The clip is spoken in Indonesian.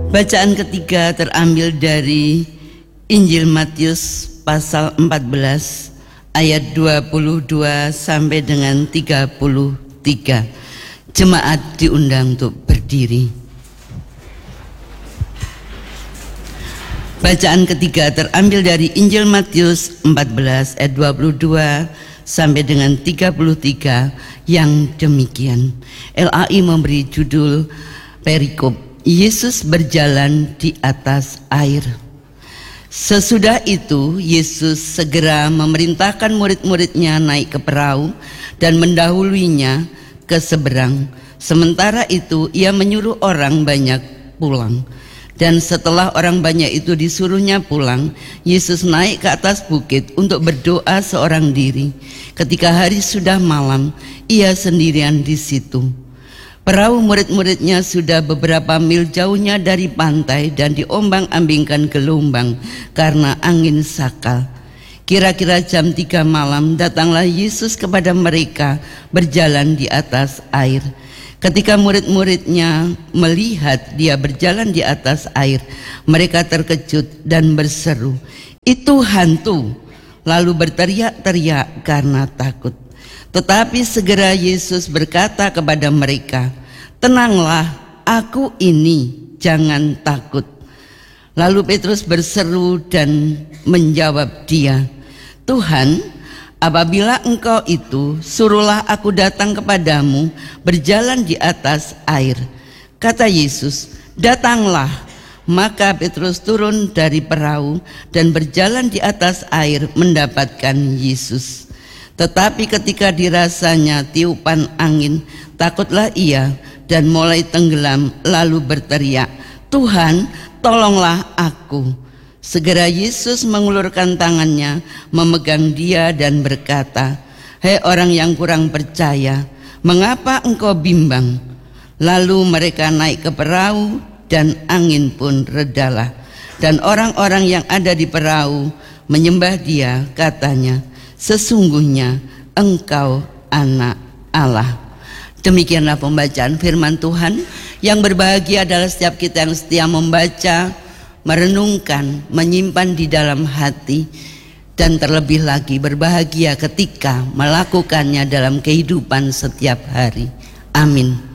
Bacaan ketiga terambil dari Injil Matius pasal 14 ayat 22 sampai dengan 33. Jemaat diundang untuk berdiri. Bacaan ketiga terambil dari Injil Matius 14 ayat 22 sampai dengan 33 yang demikian. LAI memberi judul perikop Yesus berjalan di atas air. Sesudah itu Yesus segera memerintahkan murid-muridnya naik ke perahu dan mendahuluinya ke seberang. Sementara itu ia menyuruh orang banyak pulang. Dan setelah orang banyak itu disuruhnya pulang, Yesus naik ke atas bukit untuk berdoa seorang diri. Ketika hari sudah malam, ia sendirian di situ. Perahu murid-muridnya sudah beberapa mil jauhnya dari pantai dan diombang-ambingkan gelombang karena angin sakal. Kira-kira jam 3 malam datanglah Yesus kepada mereka berjalan di atas air. Ketika murid-muridnya melihat dia berjalan di atas air, mereka terkejut dan berseru, "Itu hantu!" Lalu berteriak-teriak karena takut. Tetapi segera Yesus berkata kepada mereka, "Tenanglah, aku ini, jangan takut." Lalu Petrus berseru dan menjawab dia, "Tuhan, apabila engkau itu, suruhlah aku datang kepadamu berjalan di atas air." Kata Yesus, "Datanglah." Maka Petrus turun dari perahu dan berjalan di atas air mendapatkan Yesus. Tetapi ketika dirasanya tiupan angin, takutlah ia dan mulai tenggelam lalu berteriak, "Tuhan, tolonglah aku." Segera Yesus mengulurkan tangannya, memegang dia dan berkata, "Hei orang yang kurang percaya, mengapa engkau bimbang?" Lalu mereka naik ke perahu dan angin pun redalah. Dan orang-orang yang ada di perahu menyembah dia, katanya, "Sesungguhnya engkau anak Allah." Demikianlah pembacaan firman Tuhan. Yang berbahagia adalah setiap kita yang setia membaca, merenungkan, menyimpan di dalam hati, dan terlebih lagi berbahagia ketika melakukannya dalam kehidupan setiap hari. Amin.